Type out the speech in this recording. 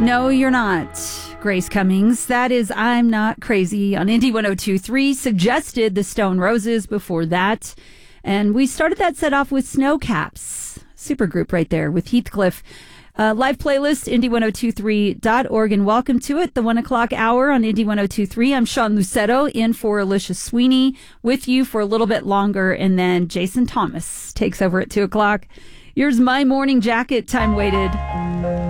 No, you're not, Grace Cummings. That is I'm Not Crazy on Indy 102.3. Suggested the Stone Roses before that. And we started that set off with Snowcaps. Supergroup right there with Heathcliff. Live playlist, Indy1023.org. And welcome to it, the 1 o'clock hour on Indy 102.3. I'm Sean Lucetto in for Alicia Sweeney with you for a little bit longer. And then Jason Thomas takes over at 2 o'clock. Here's My Morning Jacket, time waited.